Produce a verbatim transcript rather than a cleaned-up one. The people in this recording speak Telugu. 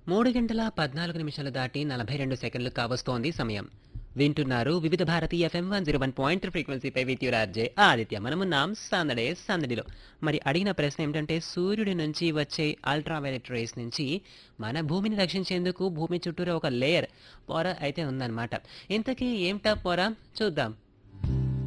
మూడు గంటల పద్నాలుగు నిమిషాలు దాటి నలభై రెండు సెకండ్లు కావస్తోంది సమయం. వింటున్నారు వివిధ Bharati FM one zero one point ఫ్రీక్వెన్సీపై with your RJ Aditya. మనమున్నాం సందడే సందడిలో. మరి అడిగిన ప్రశ్న ఏమిటంటే, సూర్యుడి నుంచి వచ్చే అల్ట్రావైలెట్ రేస్ నుంచి మన భూమిని రక్షించేందుకు భూమి చుట్టూరా ఒక లేయర్ పొర అయితే ఉందన్నమాట. ఇంతకీ ఏమిటా పొర చూద్దాం.